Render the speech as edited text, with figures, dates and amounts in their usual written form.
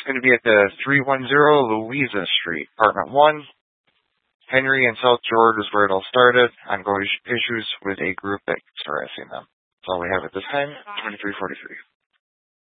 going to be at the 310 Louisa Street, Apartment 1. Henry and South George is where it all started. Ongoing issues with a group that's harassing them. That's all we have at this time, 2343.